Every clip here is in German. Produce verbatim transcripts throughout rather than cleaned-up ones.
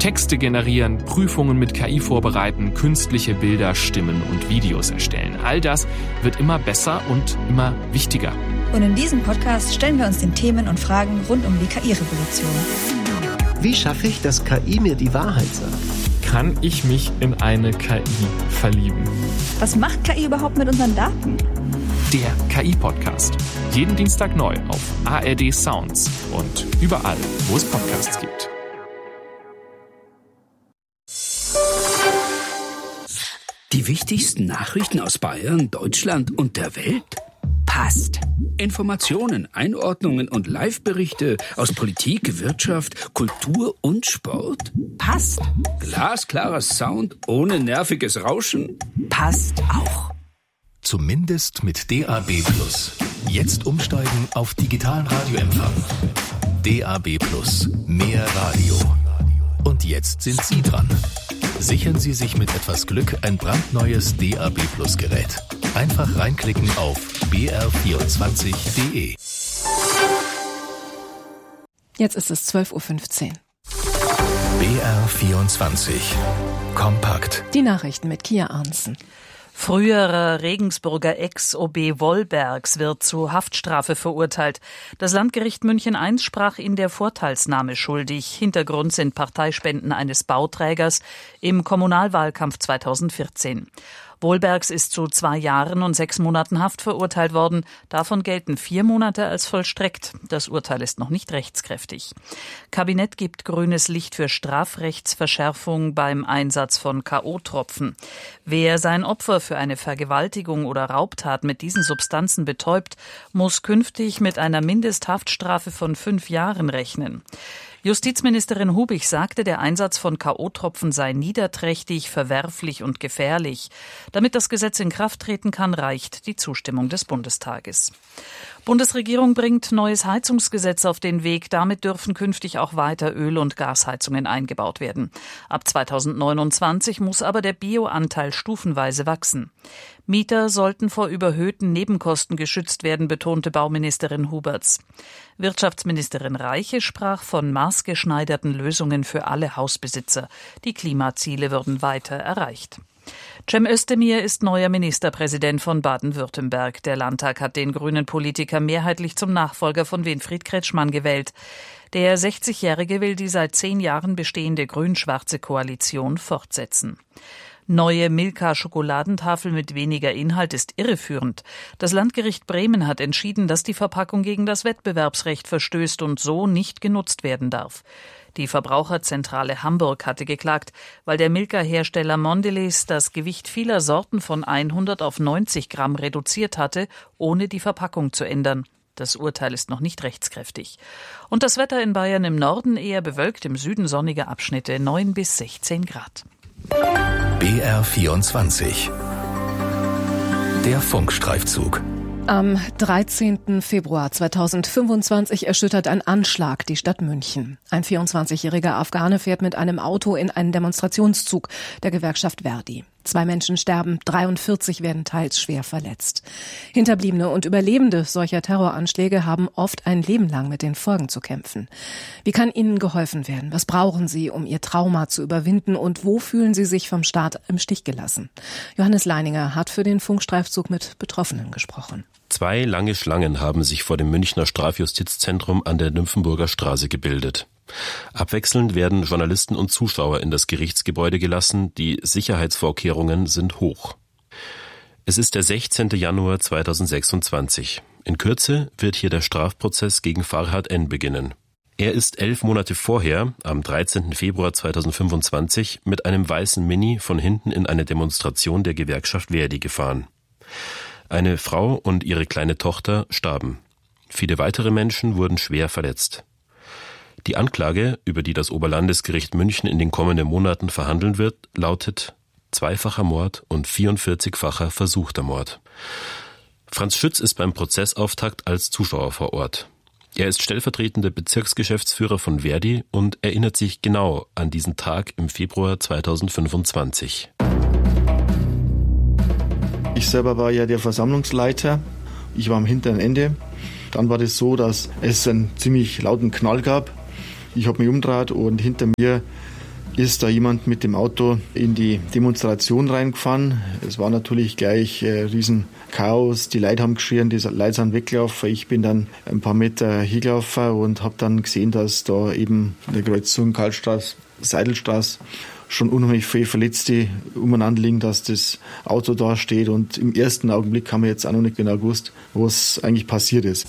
Texte generieren, Prüfungen mit K I vorbereiten, künstliche Bilder, Stimmen und Videos erstellen. All das wird immer besser und immer wichtiger. Und in diesem Podcast stellen wir uns den Themen und Fragen rund um die K I-Revolution. Wie schaffe ich, dass K I mir die Wahrheit sagt? Kann ich mich in eine K I verlieben? Was macht K I überhaupt mit unseren Daten? Der K I-Podcast. Jeden Dienstag neu auf A R D Sounds und überall, wo es Podcasts gibt. Die wichtigsten Nachrichten aus Bayern, Deutschland und der Welt? Passt. Informationen, Einordnungen und Live-Berichte aus Politik, Wirtschaft, Kultur und Sport? Passt. Glasklarer Sound ohne nerviges Rauschen? Passt auch. Zumindest mit D A B Plus. Jetzt umsteigen auf digitalen Radioempfang. D A B Plus. Mehr Radio. Und jetzt sind Sie dran. Sichern Sie sich mit etwas Glück ein brandneues D A B Plus Gerät. Einfach reinklicken auf b r vierundzwanzig punkt d e. Jetzt ist es zwölf Uhr fünfzehn. B R vierundzwanzig. Kompakt. Die Nachrichten mit Kia Arnsen. Früherer Regensburger Ex-O B Wollbergs wird zu Haftstrafe verurteilt. Das Landgericht München eins sprach ihn der Vorteilsnahme schuldig. Hintergrund sind Parteispenden eines Bauträgers im Kommunalwahlkampf zweitausendvierzehn. Wohlbergs ist zu zwei Jahren und sechs Monaten Haft verurteilt worden. Davon gelten vier Monate als vollstreckt. Das Urteil ist noch nicht rechtskräftig. Kabinett gibt grünes Licht für Strafrechtsverschärfung beim Einsatz von K O-Tropfen. Wer sein Opfer für eine Vergewaltigung oder Raubtat mit diesen Substanzen betäubt, muss künftig mit einer Mindesthaftstrafe von fünf Jahren rechnen. Justizministerin Hubich sagte, der Einsatz von K O-Tropfen sei niederträchtig, verwerflich und gefährlich. Damit das Gesetz in Kraft treten kann, reicht die Zustimmung des Bundestages. Bundesregierung bringt neues Heizungsgesetz auf den Weg. Damit dürfen künftig auch weiter Öl- und Gasheizungen eingebaut werden. Ab zweitausendneunundzwanzig muss aber der Bioanteil stufenweise wachsen. Mieter sollten vor überhöhten Nebenkosten geschützt werden, betonte Bauministerin Huberts. Wirtschaftsministerin Reiche sprach von maßgeschneiderten Lösungen für alle Hausbesitzer. Die Klimaziele würden weiter erreicht. Cem Özdemir ist neuer Ministerpräsident von Baden-Württemberg. Der Landtag hat den grünen Politiker mehrheitlich zum Nachfolger von Winfried Kretschmann gewählt. Der sechzigjährige will die seit zehn Jahren bestehende grün-schwarze Koalition fortsetzen. Neue Milka-Schokoladentafel mit weniger Inhalt ist irreführend. Das Landgericht Bremen hat entschieden, dass die Verpackung gegen das Wettbewerbsrecht verstößt und so nicht genutzt werden darf. Die Verbraucherzentrale Hamburg hatte geklagt, weil der Milka-Hersteller Mondelez das Gewicht vieler Sorten von hundert auf neunzig Gramm reduziert hatte, ohne die Verpackung zu ändern. Das Urteil ist noch nicht rechtskräftig. Und das Wetter in Bayern im Norden eher bewölkt, im Süden sonnige Abschnitte neun bis sechzehn Grad. B R vierundzwanzig. Der Funkstreifzug. Am dreizehnten Februar zweitausendfünfundzwanzig erschüttert ein Anschlag die Stadt München. Ein vierundzwanzigjähriger Afghane fährt mit einem Auto in einen Demonstrationszug der Gewerkschaft Verdi. Zwei Menschen sterben, dreiundvierzig werden teils schwer verletzt. Hinterbliebene und Überlebende solcher Terroranschläge haben oft ein Leben lang mit den Folgen zu kämpfen. Wie kann ihnen geholfen werden? Was brauchen sie, um ihr Trauma zu überwinden? Und wo fühlen sie sich vom Staat im Stich gelassen? Johannes Leininger hat für den Funkstreifzug mit Betroffenen gesprochen. Zwei lange Schlangen haben sich vor dem Münchner Strafjustizzentrum an der Nymphenburger Straße gebildet. Abwechselnd werden Journalisten und Zuschauer in das Gerichtsgebäude gelassen, die Sicherheitsvorkehrungen sind hoch. Es ist der sechzehnten Januar zweitausendsechsundzwanzig. In Kürze wird hier der Strafprozess gegen Farhad N. beginnen. Er ist elf Monate vorher, am dreizehnten Februar zweitausendfünfundzwanzig, mit einem weißen Mini von hinten in eine Demonstration der Gewerkschaft Verdi gefahren. Eine Frau und ihre kleine Tochter starben. Viele weitere Menschen wurden schwer verletzt. Die Anklage, über die das Oberlandesgericht München in den kommenden Monaten verhandeln wird, lautet zweifacher Mord und vierundvierzigfacher versuchter Mord. Franz Schütz ist beim Prozessauftakt als Zuschauer vor Ort. Er ist stellvertretender Bezirksgeschäftsführer von Verdi und erinnert sich genau an diesen Tag im Februar zweitausendfünfundzwanzig. Ich selber war ja der Versammlungsleiter. Ich war am hinteren Ende. Dann war das so, dass es einen ziemlich lauten Knall gab. Ich habe mich umgedreht und hinter mir ist da jemand mit dem Auto in die Demonstration reingefahren. Es war natürlich gleich äh, riesen Chaos. Die Leute haben geschrien, die Leute sind weggelaufen. Ich bin dann ein paar Meter hingelaufen und habe dann gesehen, dass da eben in der Kreuzung Karlstraße, Seidelstraße schon unheimlich viele Verletzte umeinander liegen, dass das Auto da steht. Und im ersten Augenblick haben wir jetzt auch noch nicht genau gewusst, was eigentlich passiert ist.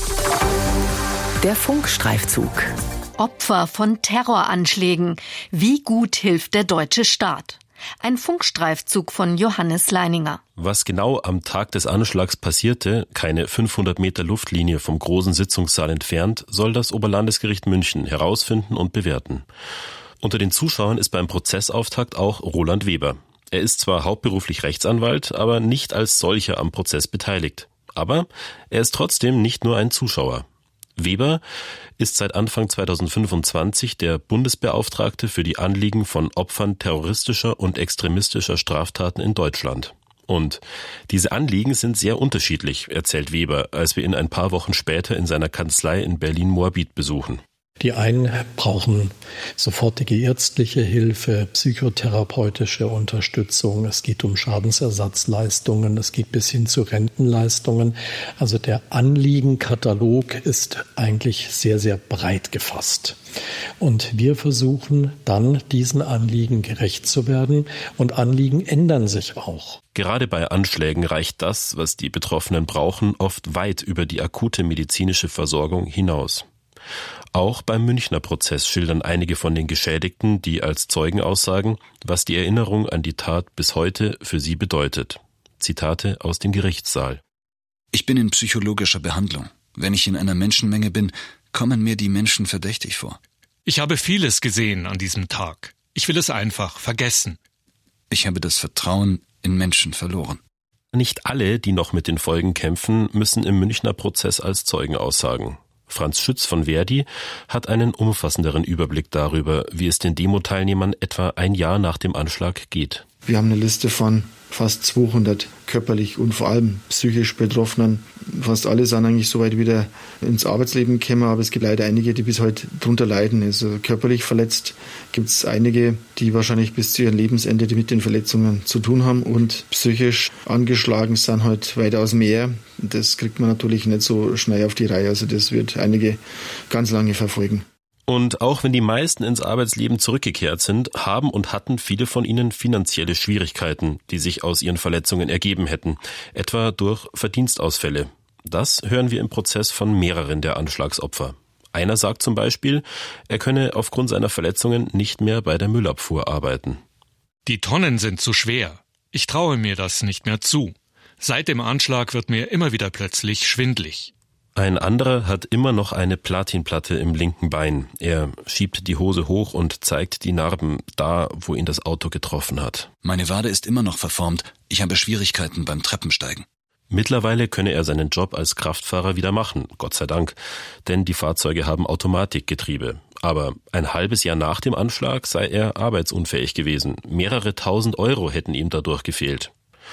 Der Funkstreifzug. Opfer von Terroranschlägen. Wie gut hilft der deutsche Staat? Ein Funkstreifzug von Johannes Leininger. Was genau am Tag des Anschlags passierte, keine fünfhundert Meter Luftlinie vom großen Sitzungssaal entfernt, soll das Oberlandesgericht München herausfinden und bewerten. Unter den Zuschauern ist beim Prozessauftakt auch Roland Weber. Er ist zwar hauptberuflich Rechtsanwalt, aber nicht als solcher am Prozess beteiligt. Aber er ist trotzdem nicht nur ein Zuschauer. Weber ist seit Anfang zweitausendfünfundzwanzig der Bundesbeauftragte für die Anliegen von Opfern terroristischer und extremistischer Straftaten in Deutschland. Und diese Anliegen sind sehr unterschiedlich, erzählt Weber, als wir ihn ein paar Wochen später in seiner Kanzlei in Berlin-Moabit besuchen. Die einen brauchen sofortige ärztliche Hilfe, psychotherapeutische Unterstützung. Es geht um Schadensersatzleistungen, es geht bis hin zu Rentenleistungen. Also der Anliegenkatalog ist eigentlich sehr, sehr breit gefasst. Und wir versuchen dann, diesen Anliegen gerecht zu werden. Und Anliegen ändern sich auch. Gerade bei Anschlägen reicht das, was die Betroffenen brauchen, oft weit über die akute medizinische Versorgung hinaus. Auch beim Münchner Prozess schildern einige von den Geschädigten, die als Zeugen aussagen, was die Erinnerung an die Tat bis heute für sie bedeutet. Zitate aus dem Gerichtssaal. Ich bin in psychologischer Behandlung. Wenn ich in einer Menschenmenge bin, kommen mir die Menschen verdächtig vor. Ich habe vieles gesehen an diesem Tag. Ich will es einfach vergessen. Ich habe das Vertrauen in Menschen verloren. Nicht alle, die noch mit den Folgen kämpfen, müssen im Münchner Prozess als Zeugen aussagen. Franz Schütz von Verdi hat einen umfassenderen Überblick darüber, wie es den Demo-Teilnehmern etwa ein Jahr nach dem Anschlag geht. Wir haben eine Liste von fast zweihundert körperlich und vor allem psychisch Betroffenen. Fast alle sind eigentlich soweit wieder ins Arbeitsleben gekommen, aber es gibt leider einige, die bis heute darunter leiden. Also körperlich verletzt gibt es einige, die wahrscheinlich bis zu ihrem Lebensende mit den Verletzungen zu tun haben, und psychisch angeschlagen sind halt weitaus mehr. Das kriegt man natürlich nicht so schnell auf die Reihe. Also das wird einige ganz lange verfolgen. Und auch wenn die meisten ins Arbeitsleben zurückgekehrt sind, haben und hatten viele von ihnen finanzielle Schwierigkeiten, die sich aus ihren Verletzungen ergeben hätten, etwa durch Verdienstausfälle. Das hören wir im Prozess von mehreren der Anschlagsopfer. Einer sagt zum Beispiel, er könne aufgrund seiner Verletzungen nicht mehr bei der Müllabfuhr arbeiten. Die Tonnen sind zu schwer. Ich traue mir das nicht mehr zu. Seit dem Anschlag wird mir immer wieder plötzlich schwindlig. Ein anderer hat immer noch eine Platinplatte im linken Bein. Er schiebt die Hose hoch und zeigt die Narben da, wo ihn das Auto getroffen hat. Meine Wade ist immer noch verformt. Ich habe Schwierigkeiten beim Treppensteigen. Mittlerweile könne er seinen Job als Kraftfahrer wieder machen, Gott sei Dank, denn die Fahrzeuge haben Automatikgetriebe. Aber ein halbes Jahr nach dem Anschlag sei er arbeitsunfähig gewesen. Mehrere tausend Euro hätten ihm dadurch gefehlt.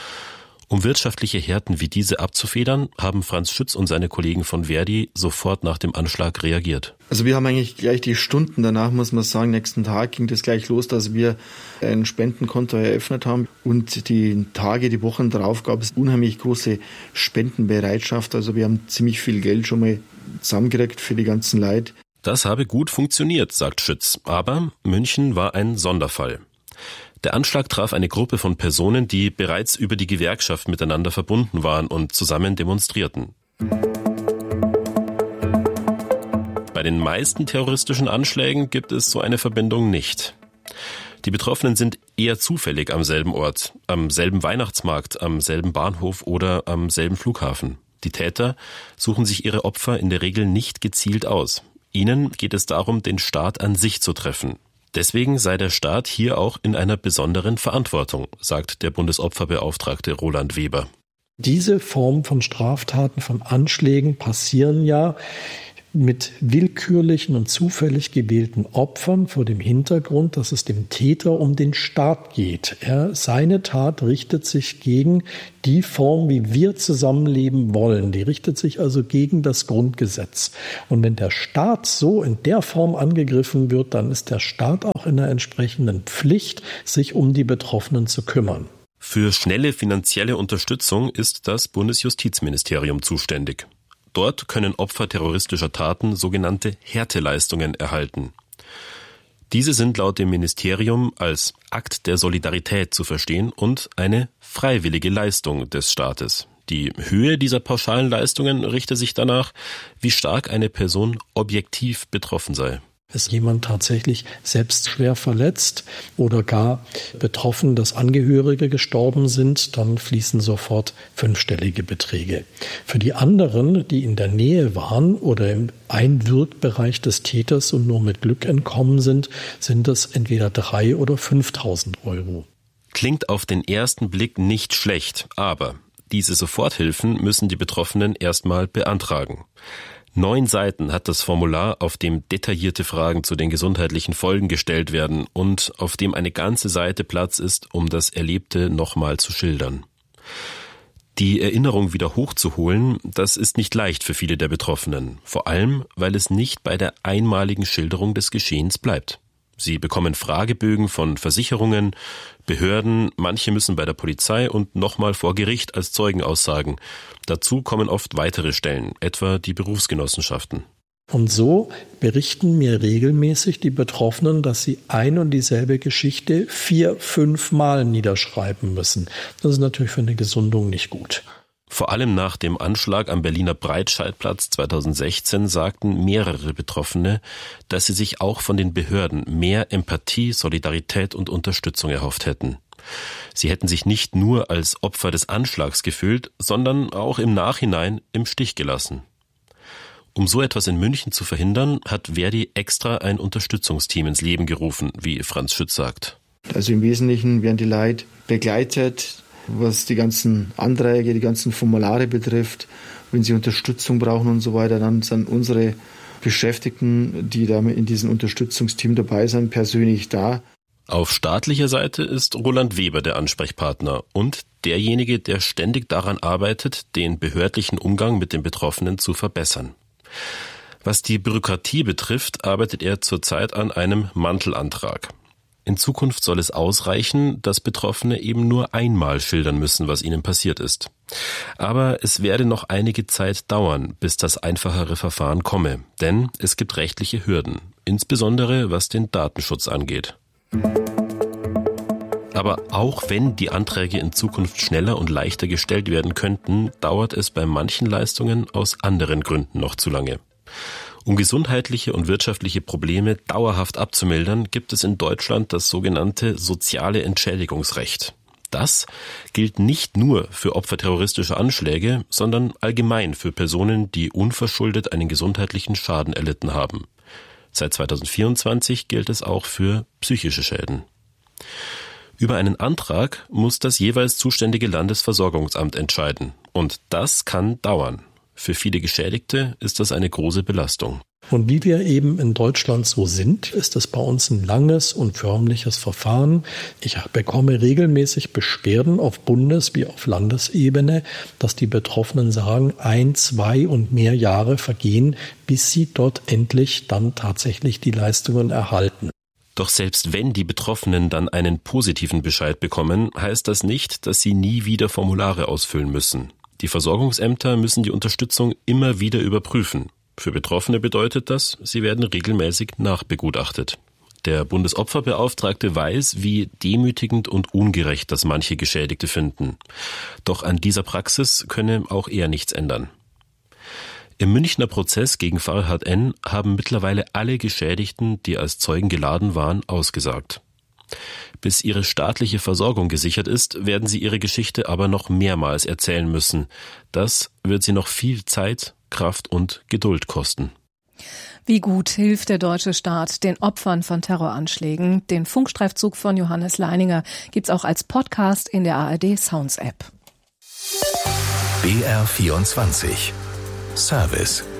Um wirtschaftliche Härten wie diese abzufedern, haben Franz Schütz und seine Kollegen von Verdi sofort nach dem Anschlag reagiert. Also wir haben eigentlich gleich die Stunden danach, muss man sagen, nächsten Tag ging das gleich los, dass wir ein Spendenkonto eröffnet haben. Und die Tage, die Wochen darauf gab es unheimlich große Spendenbereitschaft. Also wir haben ziemlich viel Geld schon mal zusammengekriegt für die ganzen Leute. Das habe gut funktioniert, sagt Schütz. Aber München war ein Sonderfall. Der Anschlag traf eine Gruppe von Personen, die bereits über die Gewerkschaft miteinander verbunden waren und zusammen demonstrierten. Bei den meisten terroristischen Anschlägen gibt es so eine Verbindung nicht. Die Betroffenen sind eher zufällig am selben Ort, am selben Weihnachtsmarkt, am selben Bahnhof oder am selben Flughafen. Die Täter suchen sich ihre Opfer in der Regel nicht gezielt aus. Ihnen geht es darum, den Staat an sich zu treffen. Deswegen sei der Staat hier auch in einer besonderen Verantwortung, sagt der Bundesopferbeauftragte Roland Weber. Diese Form von Straftaten, von Anschlägen passieren ja mit willkürlichen und zufällig gewählten Opfern vor dem Hintergrund, dass es dem Täter um den Staat geht. Er, seine Tat richtet sich gegen die Form, wie wir zusammenleben wollen. Die richtet sich also gegen das Grundgesetz. Und wenn der Staat so in der Form angegriffen wird, dann ist der Staat auch in der entsprechenden Pflicht, sich um die Betroffenen zu kümmern. Für schnelle finanzielle Unterstützung ist das Bundesjustizministerium zuständig. Dort können Opfer terroristischer Taten sogenannte Härteleistungen erhalten. Diese sind laut dem Ministerium als Akt der Solidarität zu verstehen und eine freiwillige Leistung des Staates. Die Höhe dieser pauschalen Leistungen richte sich danach, wie stark eine Person objektiv betroffen sei. Ist jemand tatsächlich selbst schwer verletzt oder gar betroffen, dass Angehörige gestorben sind, dann fließen sofort fünfstellige Beträge. Für die anderen, die in der Nähe waren oder im Einwirkbereich des Täters und nur mit Glück entkommen sind, sind es entweder drei oder fünftausend Euro. Klingt auf den ersten Blick nicht schlecht, aber diese Soforthilfen müssen die Betroffenen erstmal beantragen. Neun Seiten hat das Formular, auf dem detaillierte Fragen zu den gesundheitlichen Folgen gestellt werden und auf dem eine ganze Seite Platz ist, um das Erlebte nochmal zu schildern. Die Erinnerung wieder hochzuholen, das ist nicht leicht für viele der Betroffenen, vor allem, weil es nicht bei der einmaligen Schilderung des Geschehens bleibt. Sie bekommen Fragebögen von Versicherungen, Behörden, manche müssen bei der Polizei und nochmal vor Gericht als Zeugen aussagen. Dazu kommen oft weitere Stellen, etwa die Berufsgenossenschaften. Und so berichten mir regelmäßig die Betroffenen, dass sie ein und dieselbe Geschichte vier, fünf Mal niederschreiben müssen. Das ist natürlich für eine Gesundung nicht gut. Vor allem nach dem Anschlag am Berliner Breitscheidplatz zweitausendsechzehn sagten mehrere Betroffene, dass sie sich auch von den Behörden mehr Empathie, Solidarität und Unterstützung erhofft hätten. Sie hätten sich nicht nur als Opfer des Anschlags gefühlt, sondern auch im Nachhinein im Stich gelassen. Um so etwas in München zu verhindern, hat Verdi extra ein Unterstützungsteam ins Leben gerufen, wie Franz Schütz sagt. Also im Wesentlichen werden die Leute begleitet, was die ganzen Anträge, die ganzen Formulare betrifft. Wenn sie Unterstützung brauchen und so weiter, dann sind unsere Beschäftigten, die da in diesem Unterstützungsteam dabei sind, persönlich da. Auf staatlicher Seite ist Roland Weber der Ansprechpartner und derjenige, der ständig daran arbeitet, den behördlichen Umgang mit den Betroffenen zu verbessern. Was die Bürokratie betrifft, arbeitet er zurzeit an einem Mantelantrag. In Zukunft soll es ausreichen, dass Betroffene eben nur einmal schildern müssen, was ihnen passiert ist. Aber es werde noch einige Zeit dauern, bis das einfachere Verfahren komme, denn es gibt rechtliche Hürden, insbesondere was den Datenschutz angeht. Aber auch wenn die Anträge in Zukunft schneller und leichter gestellt werden könnten, dauert es bei manchen Leistungen aus anderen Gründen noch zu lange. Um gesundheitliche und wirtschaftliche Probleme dauerhaft abzumildern, gibt es in Deutschland das sogenannte soziale Entschädigungsrecht. Das gilt nicht nur für Opfer terroristischer Anschläge, sondern allgemein für Personen, die unverschuldet einen gesundheitlichen Schaden erlitten haben. Seit zweitausendvierundzwanzig gilt es auch für psychische Schäden. Über einen Antrag muss das jeweils zuständige Landesversorgungsamt entscheiden. Und das kann dauern. Für viele Geschädigte ist das eine große Belastung. Und wie wir eben in Deutschland so sind, ist es bei uns ein langes und förmliches Verfahren. Ich bekomme regelmäßig Beschwerden auf Bundes- wie auf Landesebene, dass die Betroffenen sagen, ein, zwei und mehr Jahre vergehen, bis sie dort endlich dann tatsächlich die Leistungen erhalten. Doch selbst wenn die Betroffenen dann einen positiven Bescheid bekommen, heißt das nicht, dass sie nie wieder Formulare ausfüllen müssen. Die Versorgungsämter müssen die Unterstützung immer wieder überprüfen. Für Betroffene bedeutet das, sie werden regelmäßig nachbegutachtet. Der Bundesopferbeauftragte weiß, wie demütigend und ungerecht das manche Geschädigte finden. Doch an dieser Praxis könne auch er nichts ändern. Im Münchner Prozess gegen Farhad N. haben mittlerweile alle Geschädigten, die als Zeugen geladen waren, ausgesagt. Bis ihre staatliche Versorgung gesichert ist, werden sie ihre Geschichte aber noch mehrmals erzählen müssen. Das wird sie noch viel Zeit, Kraft und Geduld kosten. Wie gut hilft der deutsche Staat den Opfern von Terroranschlägen? Den Funkstreifzug von Johannes Leininger gibt's auch als Podcast in der A R D Sounds App. B R vierundzwanzig Service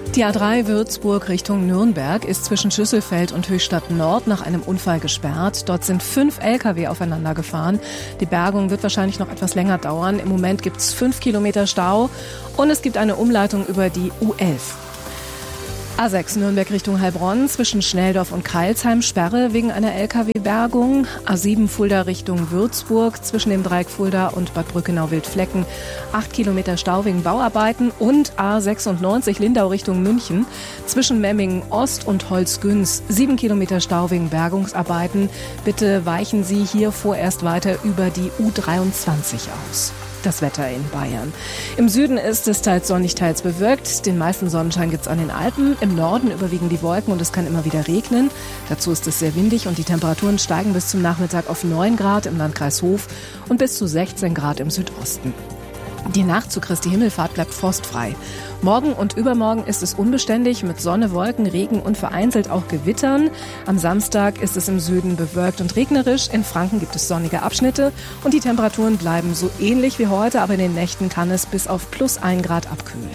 Die A drei Würzburg Richtung Nürnberg ist zwischen Schüsselfeld und Höchstadt Nord nach einem Unfall gesperrt. Dort sind fünf L K W aufeinander gefahren. Die Bergung wird wahrscheinlich noch etwas länger dauern. Im Moment gibt es fünf Kilometer Stau und es gibt eine Umleitung über die U elf. A sechs Nürnberg Richtung Heilbronn zwischen Schnelldorf und Crailsheim Sperre wegen einer L K W-Bergung. A sieben Fulda Richtung Würzburg zwischen dem Dreieck Fulda und Bad Brückenau-Wildflecken acht Kilometer Stau wegen Bauarbeiten. Und A sechsundneunzig Lindau Richtung München zwischen Memmingen Ost und Holzgünz sieben Kilometer Stau wegen Bergungsarbeiten. Bitte weichen Sie hier vorerst weiter über die U dreiundzwanzig aus. Das Wetter in Bayern. Im Süden ist es teils sonnig, teils bewölkt. Den meisten Sonnenschein gibt es an den Alpen. Im Norden überwiegen die Wolken und es kann immer wieder regnen. Dazu ist es sehr windig und die Temperaturen steigen bis zum Nachmittag auf neun Grad im Landkreis Hof und bis zu sechzehn Grad im Südosten. Die Nacht zu Christi Himmelfahrt bleibt frostfrei. Morgen und übermorgen ist es unbeständig mit Sonne, Wolken, Regen und vereinzelt auch Gewittern. Am Samstag ist es im Süden bewölkt und regnerisch. In Franken gibt es sonnige Abschnitte und die Temperaturen bleiben so ähnlich wie heute, aber in den Nächten kann es bis auf plus ein Grad abkühlen.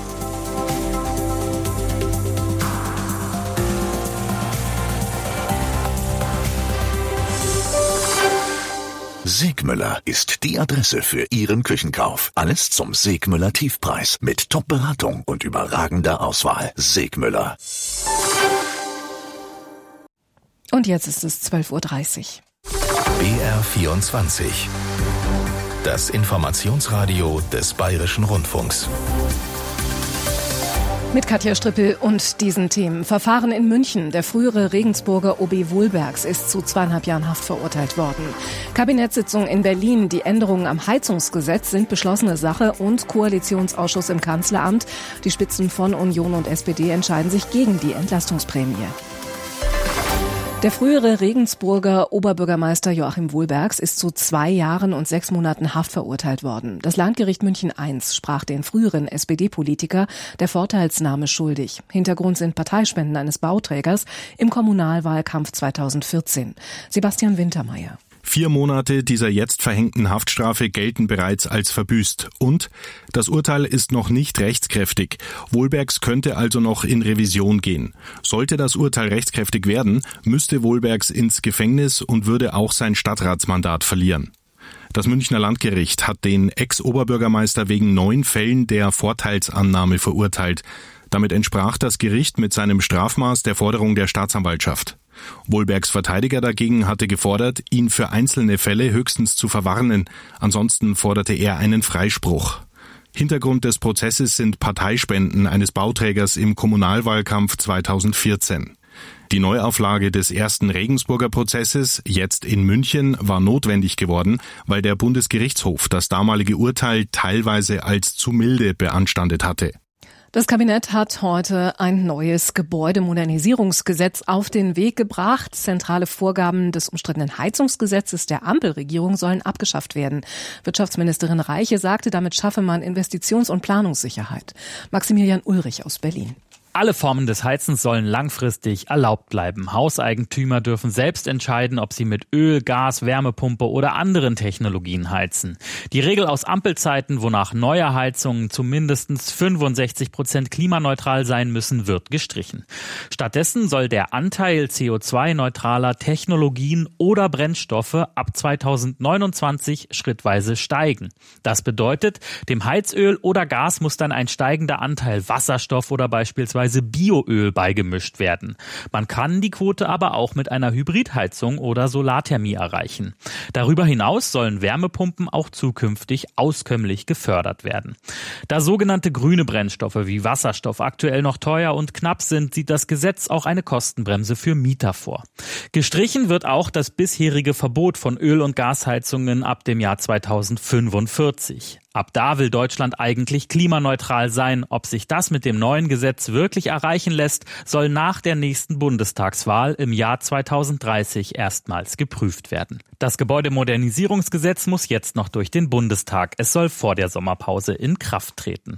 Segmüller ist die Adresse für Ihren Küchenkauf. Alles zum Segmüller Tiefpreis mit Top-Beratung und überragender Auswahl. Segmüller. Und jetzt ist es zwölf Uhr dreißig. B R vierundzwanzig. Das Informationsradio des Bayerischen Rundfunks. Mit Katja Strippel und diesen Themen. Verfahren in München. Der frühere Regensburger O B Wohlbergs ist zu zweieinhalb Jahren Haft verurteilt worden. Kabinettssitzung in Berlin. Die Änderungen am Heizungsgesetz sind beschlossene Sache und Koalitionsausschuss im Kanzleramt. Die Spitzen von Union und S P D entscheiden sich gegen die Entlastungsprämie. Der frühere Regensburger Oberbürgermeister Joachim Wohlbergs ist zu zwei Jahren und sechs Monaten Haft verurteilt worden. Das Landgericht München eins sprach den früheren S P D-Politiker der Vorteilsnahme schuldig. Hintergrund sind Parteispenden eines Bauträgers im Kommunalwahlkampf zweitausendvierzehn. Sebastian Wintermeyer. Vier Monate dieser jetzt verhängten Haftstrafe gelten bereits als verbüßt. Und das Urteil ist noch nicht rechtskräftig. Wohlbergs könnte also noch in Revision gehen. Sollte das Urteil rechtskräftig werden, müsste Wohlbergs ins Gefängnis und würde auch sein Stadtratsmandat verlieren. Das Münchner Landgericht hat den Ex-Oberbürgermeister wegen neun Fällen der Vorteilsannahme verurteilt. Damit entsprach das Gericht mit seinem Strafmaß der Forderung der Staatsanwaltschaft. Wohlbergs Verteidiger dagegen hatte gefordert, ihn für einzelne Fälle höchstens zu verwarnen. Ansonsten forderte er einen Freispruch. Hintergrund des Prozesses sind Parteispenden eines Bauträgers im Kommunalwahlkampf zweitausendvierzehn. Die Neuauflage des ersten Regensburger Prozesses, jetzt in München, war notwendig geworden, weil der Bundesgerichtshof das damalige Urteil teilweise als zu milde beanstandet hatte. Das Kabinett hat heute ein neues Gebäudemodernisierungsgesetz auf den Weg gebracht. Zentrale Vorgaben des umstrittenen Heizungsgesetzes der Ampelregierung sollen abgeschafft werden. Wirtschaftsministerin Reiche sagte, damit schaffe man Investitions- und Planungssicherheit. Maximilian Ulrich aus Berlin. Alle Formen des Heizens sollen langfristig erlaubt bleiben. Hauseigentümer dürfen selbst entscheiden, ob sie mit Öl, Gas, Wärmepumpe oder anderen Technologien heizen. Die Regel aus Ampelzeiten, wonach neue Heizungen zu mindestens fünfundsechzig Prozent klimaneutral sein müssen, wird gestrichen. Stattdessen soll der Anteil C O zwei neutraler Technologien oder Brennstoffe ab zweitausendneunundzwanzig schrittweise steigen. Das bedeutet, dem Heizöl oder Gas muss dann ein steigender Anteil Wasserstoff oder beispielsweise Bioöl beigemischt werden. Man kann die Quote aber auch mit einer Hybridheizung oder Solarthermie erreichen. Darüber hinaus sollen Wärmepumpen auch zukünftig auskömmlich gefördert werden. Da sogenannte grüne Brennstoffe wie Wasserstoff aktuell noch teuer und knapp sind, sieht das Gesetz auch eine Kostenbremse für Mieter vor. Gestrichen wird auch das bisherige Verbot von Öl- und Gasheizungen ab dem Jahr zweitausendfünfundvierzig. Ab da will Deutschland eigentlich klimaneutral sein. Ob sich das mit dem neuen Gesetz wirklich erreichen lässt, soll nach der nächsten Bundestagswahl im Jahr zweitausenddreißig erstmals geprüft werden. Das Gebäudemodernisierungsgesetz muss jetzt noch durch den Bundestag. Es soll vor der Sommerpause in Kraft treten.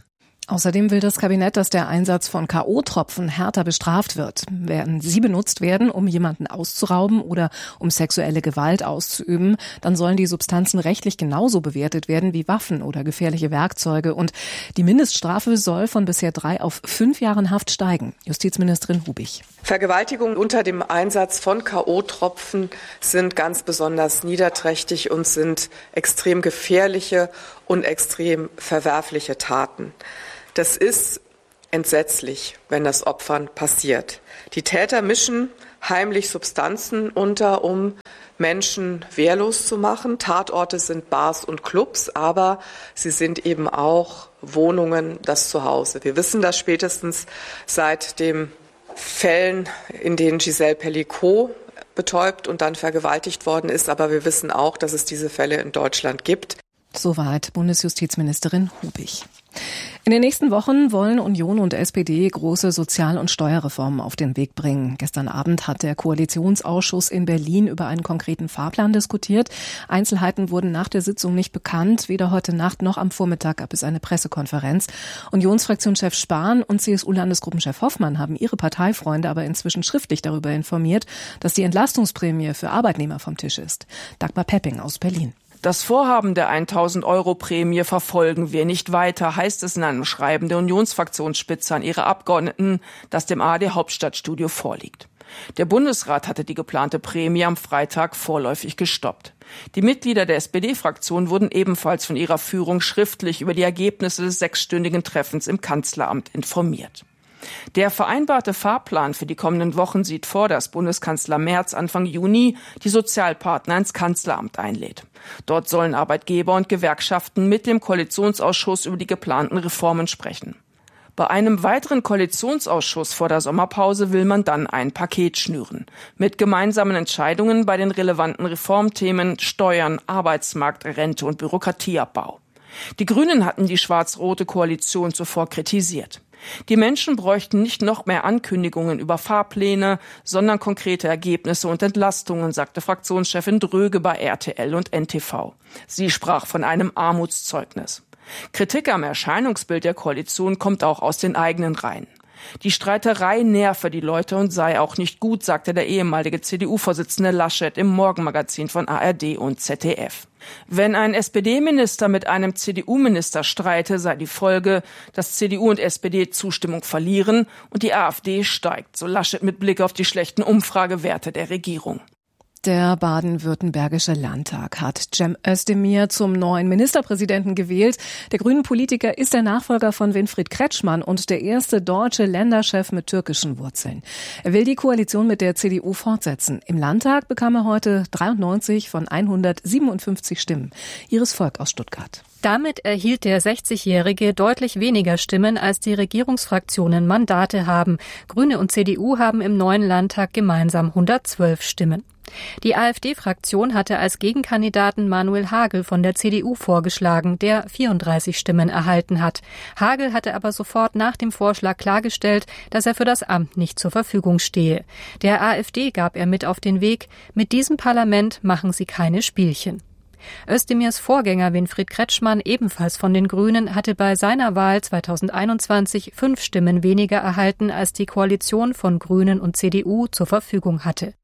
Außerdem will das Kabinett, dass der Einsatz von K O-Tropfen härter bestraft wird. Werden sie benutzt werden, um jemanden auszurauben oder um sexuelle Gewalt auszuüben, dann sollen die Substanzen rechtlich genauso bewertet werden wie Waffen oder gefährliche Werkzeuge. Und die Mindeststrafe soll von bisher drei auf fünf Jahren Haft steigen. Justizministerin Hubig. Vergewaltigungen unter dem Einsatz von K O-Tropfen sind ganz besonders niederträchtig und sind extrem gefährliche und extrem verwerfliche Taten. Das ist entsetzlich, wenn das Opfern passiert. Die Täter mischen heimlich Substanzen unter, um Menschen wehrlos zu machen. Tatorte sind Bars und Clubs, aber sie sind eben auch Wohnungen, das Zuhause. Wir wissen das spätestens seit den Fällen, in denen Giselle Pelicot betäubt und dann vergewaltigt worden ist. Aber wir wissen auch, dass es diese Fälle in Deutschland gibt. Soweit Bundesjustizministerin Hubig. In den nächsten Wochen wollen Union und S P D große Sozial- und Steuerreformen auf den Weg bringen. Gestern Abend hat der Koalitionsausschuss in Berlin über einen konkreten Fahrplan diskutiert. Einzelheiten wurden nach der Sitzung nicht bekannt. Weder heute Nacht noch am Vormittag gab es eine Pressekonferenz. Unionsfraktionschef Spahn und C S U-Landesgruppenchef Hoffmann haben ihre Parteifreunde aber inzwischen schriftlich darüber informiert, dass die Entlastungsprämie für Arbeitnehmer vom Tisch ist. Dagmar Pepping aus Berlin. Das Vorhaben der tausend Euro Prämie verfolgen wir nicht weiter, heißt es in einem Schreiben der Unionsfraktionsspitze an ihre Abgeordneten, das dem A R D-Hauptstadtstudio vorliegt. Der Bundesrat hatte die geplante Prämie am Freitag vorläufig gestoppt. Die Mitglieder der S P D-Fraktion wurden ebenfalls von ihrer Führung schriftlich über die Ergebnisse des sechsstündigen Treffens im Kanzleramt informiert. Der vereinbarte Fahrplan für die kommenden Wochen sieht vor, dass Bundeskanzler Merz Anfang Juni die Sozialpartner ins Kanzleramt einlädt. Dort sollen Arbeitgeber und Gewerkschaften mit dem Koalitionsausschuss über die geplanten Reformen sprechen. Bei einem weiteren Koalitionsausschuss vor der Sommerpause will man dann ein Paket schnüren. Mit gemeinsamen Entscheidungen bei den relevanten Reformthemen Steuern, Arbeitsmarkt, Rente und Bürokratieabbau. Die Grünen hatten die schwarz-rote Koalition zuvor kritisiert. Die Menschen bräuchten nicht noch mehr Ankündigungen über Fahrpläne, sondern konkrete Ergebnisse und Entlastungen, sagte Fraktionschefin Dröge bei R T L und N T V. Sie sprach von einem Armutszeugnis. Kritik am Erscheinungsbild der Koalition kommt auch aus den eigenen Reihen. Die Streiterei nerve die Leute und sei auch nicht gut, sagte der ehemalige C D U-Vorsitzende Laschet im Morgenmagazin von A R D und Z D F. Wenn ein S P D-Minister mit einem C D U-Minister streite, sei die Folge, dass C D U und S P D Zustimmung verlieren und die AfD steigt, so Laschet mit Blick auf die schlechten Umfragewerte der Regierung. Der baden-württembergische Landtag hat Cem Özdemir zum neuen Ministerpräsidenten gewählt. Der grünen Politiker ist der Nachfolger von Winfried Kretschmann und der erste deutsche Länderchef mit türkischen Wurzeln. Er will die Koalition mit der C D U fortsetzen. Im Landtag bekam er heute dreiundneunzig von hundertsiebenundfünfzig Stimmen. Iris Volk aus Stuttgart. Damit erhielt der sechzigjährige deutlich weniger Stimmen, als die Regierungsfraktionen Mandate haben. Grüne und C D U haben im neuen Landtag gemeinsam hundertzwölf Stimmen. Die AfD-Fraktion hatte als Gegenkandidaten Manuel Hagel von der C D U vorgeschlagen, der vierunddreißig Stimmen erhalten hat. Hagel hatte aber sofort nach dem Vorschlag klargestellt, dass er für das Amt nicht zur Verfügung stehe. Der AfD gab er mit auf den Weg: Mit diesem Parlament machen Sie keine Spielchen. Özdemirs Vorgänger Winfried Kretschmann, ebenfalls von den Grünen, hatte bei seiner Wahl zweitausendeinundzwanzig fünf Stimmen weniger erhalten, als die Koalition von Grünen und C D U zur Verfügung hatte.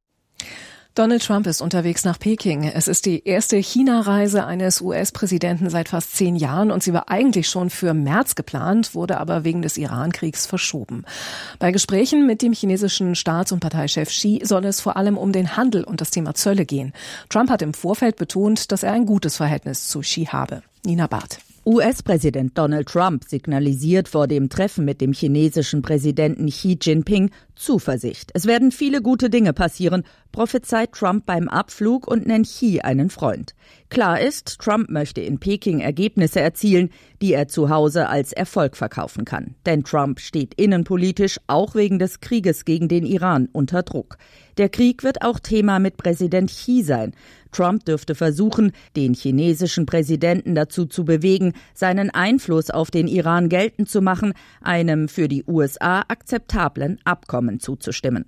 Donald Trump ist unterwegs nach Peking. Es ist die erste China-Reise eines U S-Präsidenten seit fast zehn Jahren und sie war eigentlich schon für März geplant, wurde aber wegen des Iran-Kriegs verschoben. Bei Gesprächen mit dem chinesischen Staats- und Parteichef Xi soll es vor allem um den Handel und das Thema Zölle gehen. Trump hat im Vorfeld betont, dass er ein gutes Verhältnis zu Xi habe. Nina Barth. U S-Präsident Donald Trump signalisiert vor dem Treffen mit dem chinesischen Präsidenten Xi Jinping Zuversicht. Es werden viele gute Dinge passieren, prophezeit Trump beim Abflug und nennt Xi einen Freund. Klar ist, Trump möchte in Peking Ergebnisse erzielen, die er zu Hause als Erfolg verkaufen kann. Denn Trump steht innenpolitisch auch wegen des Krieges gegen den Iran unter Druck. Der Krieg wird auch Thema mit Präsident Xi sein. Trump dürfte versuchen, den chinesischen Präsidenten dazu zu bewegen, seinen Einfluss auf den Iran geltend zu machen, einem für die U S A akzeptablen Abkommen zuzustimmen.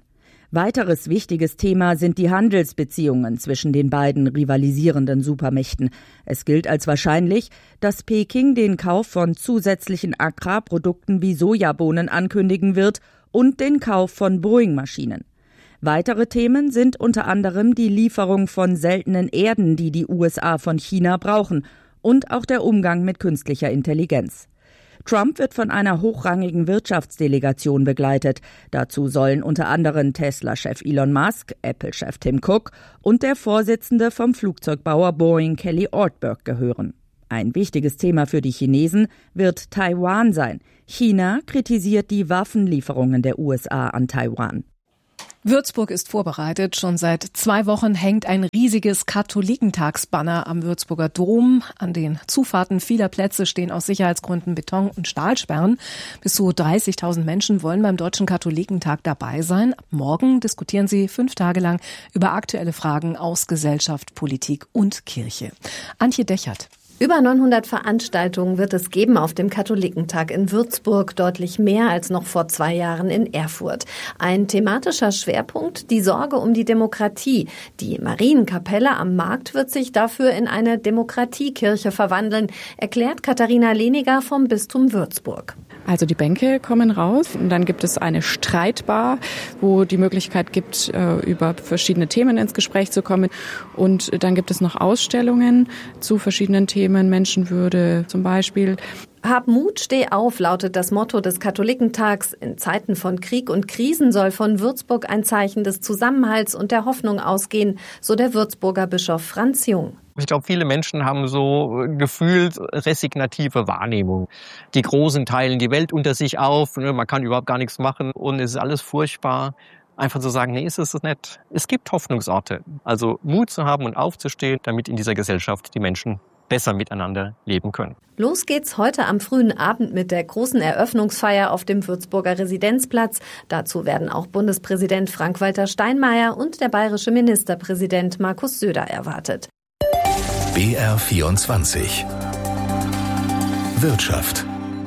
Weiteres wichtiges Thema sind die Handelsbeziehungen zwischen den beiden rivalisierenden Supermächten. Es gilt als wahrscheinlich, dass Peking den Kauf von zusätzlichen Agrarprodukten wie Sojabohnen ankündigen wird und den Kauf von Boeing-Maschinen. Weitere Themen sind unter anderem die Lieferung von seltenen Erden, die die U S A von China brauchen, und auch der Umgang mit künstlicher Intelligenz. Trump wird von einer hochrangigen Wirtschaftsdelegation begleitet. Dazu sollen unter anderem Tesla-Chef Elon Musk, Apple-Chef Tim Cook und der Vorsitzende vom Flugzeugbauer Boeing Kelly Ortberg gehören. Ein wichtiges Thema für die Chinesen wird Taiwan sein. China kritisiert die Waffenlieferungen der U S A an Taiwan. Würzburg ist vorbereitet. Schon seit zwei Wochen hängt ein riesiges Katholikentagsbanner am Würzburger Dom. An den Zufahrten vieler Plätze stehen aus Sicherheitsgründen Beton- und Stahlsperren. Bis zu dreißigtausend Menschen wollen beim Deutschen Katholikentag dabei sein. Ab morgen diskutieren sie fünf Tage lang über aktuelle Fragen aus Gesellschaft, Politik und Kirche. Antje Dechert. Über neunhundert Veranstaltungen wird es geben auf dem Katholikentag in Würzburg, deutlich mehr als noch vor zwei Jahren in Erfurt. Ein thematischer Schwerpunkt, die Sorge um die Demokratie. Die Marienkapelle am Markt wird sich dafür in eine Demokratiekirche verwandeln, erklärt Katharina Lehniger vom Bistum Würzburg. Also die Bänke kommen raus und dann gibt es eine Streitbar, wo die Möglichkeit gibt, über verschiedene Themen ins Gespräch zu kommen. Und dann gibt es noch Ausstellungen zu verschiedenen Themen, Menschenwürde zum Beispiel. Hab Mut, steh auf, lautet das Motto des Katholikentags. In Zeiten von Krieg und Krisen soll von Würzburg ein Zeichen des Zusammenhalts und der Hoffnung ausgehen, so der Würzburger Bischof Franz Jung. Ich glaube, viele Menschen haben so gefühlt resignative Wahrnehmung. Die Großen teilen die Welt unter sich auf, man kann überhaupt gar nichts machen und es ist alles furchtbar. Einfach zu sagen, nee, ist es nicht. Es gibt Hoffnungsorte. Also Mut zu haben und aufzustehen, damit in dieser Gesellschaft die Menschen besser miteinander leben können. Los geht's heute am frühen Abend mit der großen Eröffnungsfeier auf dem Würzburger Residenzplatz. Dazu werden auch Bundespräsident Frank-Walter Steinmeier und der bayerische Ministerpräsident Markus Söder erwartet. B R vierundzwanzig Wirtschaft.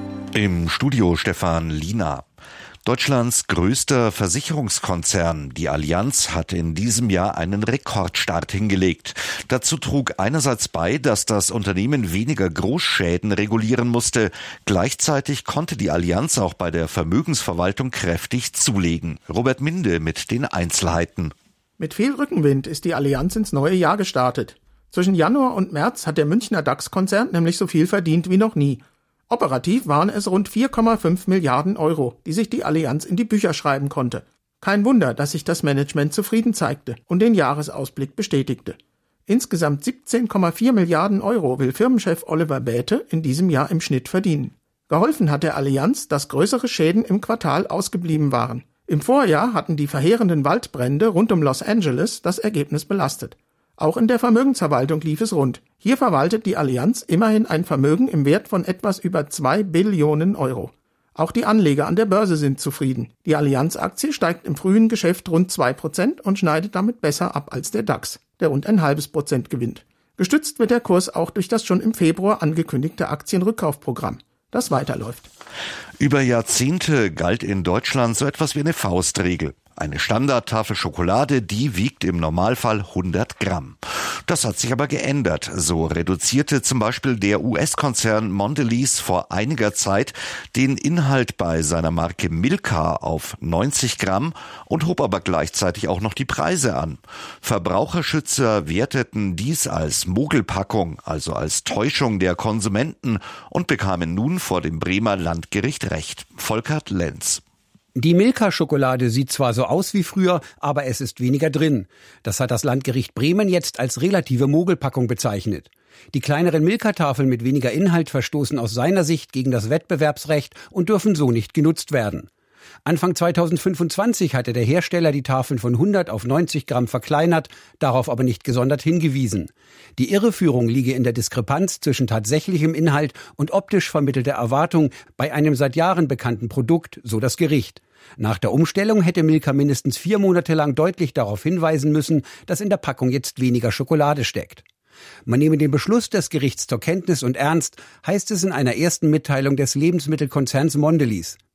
Im Studio Stefan Liener. Deutschlands größter Versicherungskonzern, die Allianz, hat in diesem Jahr einen Rekordstart hingelegt. Dazu trug einerseits bei, dass das Unternehmen weniger Großschäden regulieren musste. Gleichzeitig konnte die Allianz auch bei der Vermögensverwaltung kräftig zulegen. Robert Minde mit den Einzelheiten. Mit viel Rückenwind ist die Allianz ins neue Jahr gestartet. Zwischen Januar und März hat der Münchner DAX-Konzern nämlich so viel verdient wie noch nie. Operativ waren es rund vier Komma fünf Milliarden Euro, die sich die Allianz in die Bücher schreiben konnte. Kein Wunder, dass sich das Management zufrieden zeigte und den Jahresausblick bestätigte. Insgesamt siebzehn Komma vier Milliarden Euro will Firmenchef Oliver Bäte in diesem Jahr im Schnitt verdienen. Geholfen hat der Allianz, dass größere Schäden im Quartal ausgeblieben waren. Im Vorjahr hatten die verheerenden Waldbrände rund um Los Angeles das Ergebnis belastet. Auch in der Vermögensverwaltung lief es rund. Hier verwaltet die Allianz immerhin ein Vermögen im Wert von etwas über zwei Billionen Euro. Auch die Anleger an der Börse sind zufrieden. Die Allianz-Aktie steigt im frühen Geschäft rund zwei Prozent und schneidet damit besser ab als der DAX, der rund ein halbes Prozent gewinnt. Gestützt wird der Kurs auch durch das schon im Februar angekündigte Aktienrückkaufprogramm, das weiterläuft. Über Jahrzehnte galt in Deutschland so etwas wie eine Faustregel. Eine Standardtafel Schokolade, die wiegt im Normalfall hundert Gramm. Das hat sich aber geändert. So reduzierte zum Beispiel der U S-Konzern Mondelez vor einiger Zeit den Inhalt bei seiner Marke Milka auf neunzig Gramm und hob aber gleichzeitig auch noch die Preise an. Verbraucherschützer werteten dies als Mogelpackung, also als Täuschung der Konsumenten, und bekamen nun vor dem Bremer Landgericht Recht. Volkert Lenz. Die Milka-Schokolade sieht zwar so aus wie früher, aber es ist weniger drin. Das hat das Landgericht Bremen jetzt als relative Mogelpackung bezeichnet. Die kleineren Milka-Tafeln mit weniger Inhalt verstoßen aus seiner Sicht gegen das Wettbewerbsrecht und dürfen so nicht genutzt werden. Anfang zweitausendfünfundzwanzig hatte der Hersteller die Tafeln von hundert auf neunzig Gramm verkleinert, darauf aber nicht gesondert hingewiesen. Die Irreführung liege in der Diskrepanz zwischen tatsächlichem Inhalt und optisch vermittelter Erwartung bei einem seit Jahren bekannten Produkt, so das Gericht. Nach der Umstellung hätte Milka mindestens vier Monate lang deutlich darauf hinweisen müssen, dass in der Packung jetzt weniger Schokolade steckt. Man nehme den Beschluss des Gerichts zur Kenntnis und ernst, heißt es in einer ersten Mitteilung des Lebensmittelkonzerns Mondelez.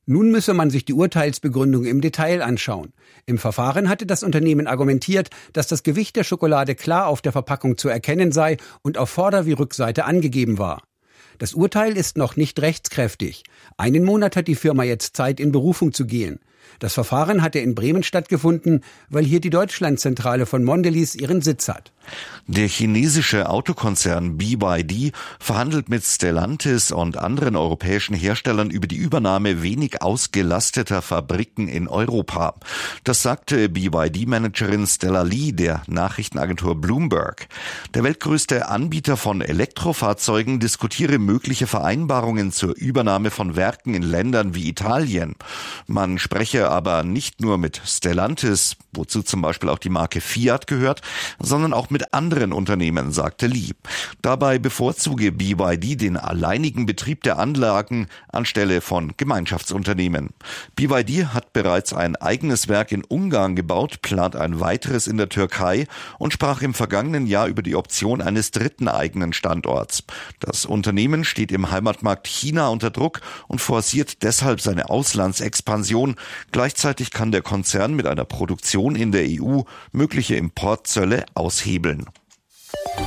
Nun müsse man sich die Urteilsbegründung im Detail anschauen. Im Verfahren hatte das Unternehmen argumentiert, dass das Gewicht der Schokolade klar auf der Verpackung zu erkennen sei und auf Vorder- wie Rückseite angegeben war. Das Urteil ist noch nicht rechtskräftig. Einen Monat hat die Firma jetzt Zeit, in Berufung zu gehen. Das Verfahren hatte in Bremen stattgefunden, weil hier die Deutschlandzentrale von Mondelez ihren Sitz hat. Der chinesische Autokonzern B Y D verhandelt mit Stellantis und anderen europäischen Herstellern über die Übernahme wenig ausgelasteter Fabriken in Europa. Das sagte B Y D-Managerin Stella Lee der Nachrichtenagentur Bloomberg. Der weltgrößte Anbieter von Elektrofahrzeugen diskutiere mögliche Vereinbarungen zur Übernahme von Werken in Ländern wie Italien. Man spreche aber nicht nur mit Stellantis, wozu zum Beispiel auch die Marke Fiat gehört, sondern auch mit anderen Unternehmen, sagte Lee. Dabei bevorzuge B Y D den alleinigen Betrieb der Anlagen anstelle von Gemeinschaftsunternehmen. B Y D hat bereits ein eigenes Werk in Ungarn gebaut, plant ein weiteres in der Türkei und sprach im vergangenen Jahr über die Option eines dritten eigenen Standorts. Das Unternehmen steht im Heimatmarkt China unter Druck und forciert deshalb seine Auslandsexpansion. Gleichzeitig kann der Konzern mit einer Produktion in der E U mögliche Importzölle aushebeln.